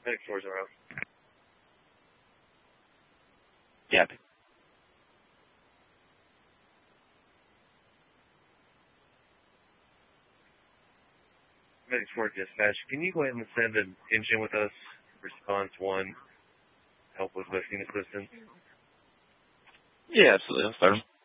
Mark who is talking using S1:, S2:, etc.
S1: Medic 4-0.
S2: Yep.
S1: Medic 4 dispatch, can you go ahead and send an engine with us? Response 1, help with lifting assistance.
S2: Yeah, absolutely. I'll start 'em.